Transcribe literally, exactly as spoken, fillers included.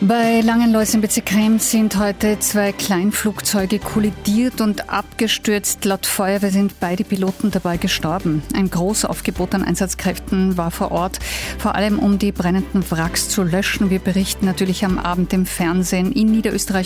Bei Langenlois im Bezirk Krems sind heute zwei Kleinflugzeuge kollidiert und abgestürzt. Laut Feuerwehr sind beide Piloten dabei gestorben. Ein Großaufgebot an Einsatzkräften war vor Ort, vor allem um die brennenden Wracks zu löschen. Wir berichten natürlich am Abend im Fernsehen. In Niederösterreich